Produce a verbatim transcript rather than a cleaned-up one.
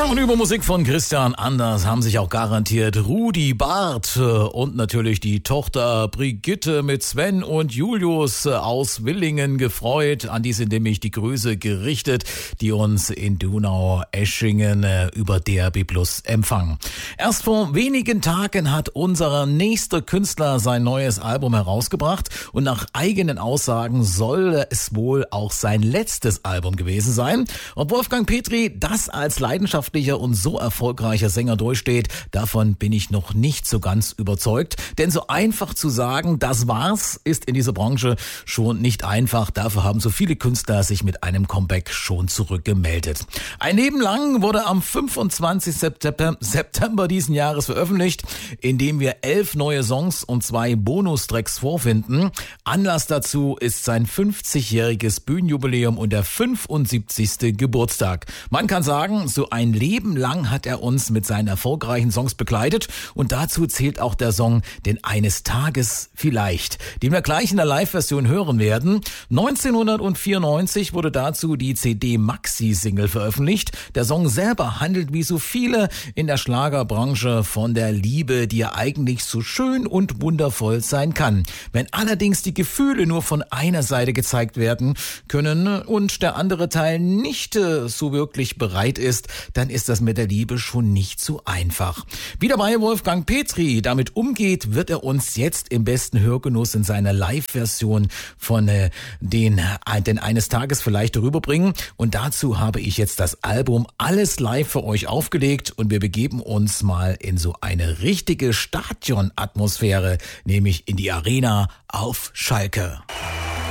Ja, und über Musik von Christian Anders haben sich auch garantiert Rudi Barth und natürlich die Tochter Brigitte mit Sven und Julius aus Willingen gefreut. An die sind nämlich die Grüße gerichtet, die uns in Donau-Eschingen über D R B Plus empfangen. Erst vor wenigen Tagen hat unser nächster Künstler sein neues Album herausgebracht und nach eigenen Aussagen soll es wohl auch sein letztes Album gewesen sein. Ob Wolfgang Petri das als leidenschaftlicher und so erfolgreicher Sänger durchsteht, davon bin ich noch nicht so ganz überzeugt. Denn so einfach zu sagen, das war's, ist in dieser Branche schon nicht einfach. Dafür haben so viele Künstler sich mit einem Comeback schon zurückgemeldet. Ein Leben lang wurde am fünfundzwanzigsten September diesen Jahres veröffentlicht, in dem wir elf neue Songs und zwei Bonustracks vorfinden. Anlass dazu ist sein fünfzigjähriges Bühnenjubiläum und der fünfundsiebzigste Geburtstag. Man kann sagen, so ein Leben lang hat er uns mit seinen erfolgreichen Songs begleitet und dazu zählt auch der Song "Denn eines Tages vielleicht", den wir gleich in der Live-Version hören werden. neunzehnhundertvierundneunzig wurde dazu die C D-Maxi-Single veröffentlicht. Der Song selber handelt wie so viele in der Schlagerbranche von der Liebe, die ja eigentlich so schön und wundervoll sein kann. Wenn allerdings die Gefühle nur von einer Seite gezeigt werden können und der andere Teil nicht äh, so wirklich bereit ist, dann ist das mit der Liebe schon nicht so einfach. Wie dabei Wolfgang Petri damit umgeht, wird er uns jetzt im besten Hörgenuss in seiner Live-Version von äh, den, äh, den eines Tages vielleicht rüberbringen. Und dazu habe ich jetzt das Album Alles live für euch aufgelegt und wir begeben uns mal in so eine richtige Stadionatmosphäre, nämlich in die Arena auf Schalke.